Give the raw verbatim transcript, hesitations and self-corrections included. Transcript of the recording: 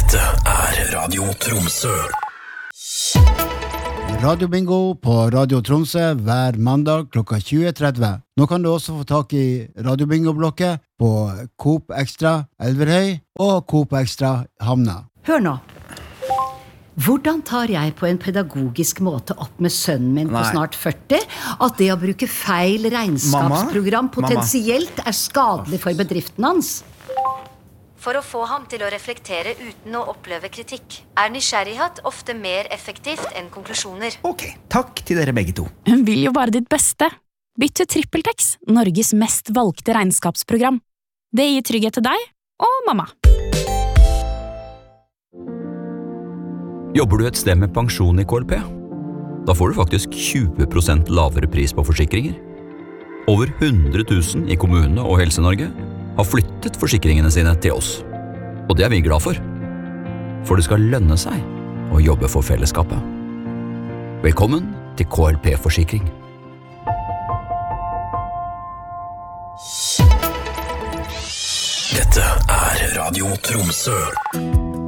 Dette er Radio Tromsø. Radio Bingo på Radio Tromsø hver mandag klokka tjue tretti. Nå kan du også få tak i Radio Bingo-blokket på Coop Extra Elverhøy og Coop Extra Hamna. Hør nå. Hvordan tar jeg på en pedagogisk måte opp med sønnen min på Nei. snart førti at det å bruke feil regnskapsprogram Mamma? potensielt er skadelig for bedriften hans? For å få ham til å reflektere uten å oppleve kritikk, er nysgjerrighet ofte mer effektivt enn konklusjoner. Ok, takk til dere begge to. Hun vil jo bare ditt beste. Bytt til TrippelTex, Norges mest valgte regnskapsprogram. Det gir trygghet til deg og mamma. Jobber du et sted med pensjon i K L P? Da får du faktisk tjue prosent lavere pris på forsikringer. Over hundre tusen i kommunene og Helse-Norge har flyttet forsikringene sine til oss. Og det er vi glad for. For det skal lønne seg å jobbe for fellesskapet. Velkommen til K L P-forsikring. Dette er Radio Tromsø.